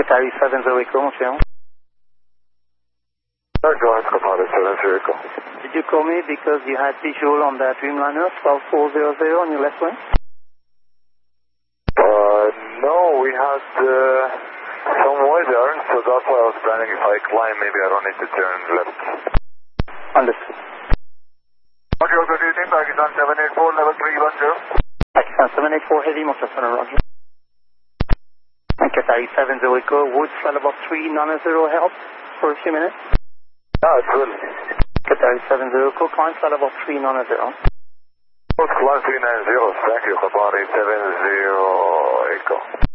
Qatari 70 Echo, mon cher. Go ahead, Qatari 70 Echo. Did you call me because you had visual on that Dreamliner 12400 on your left wing? No, we had some weather, so that's why I was planning if I climb, maybe I don't need to turn left. Understood. Roger, good evening, Pakistan 784, level 310. Pakistan 784 heavy, Motor Center, Roger. And Qatari 70 Echo, would flight about 390 help for a few minutes? It will. Qatari 70 Echo, climb flight about 390. Climb 390, thank you, Qatari 70 Echo.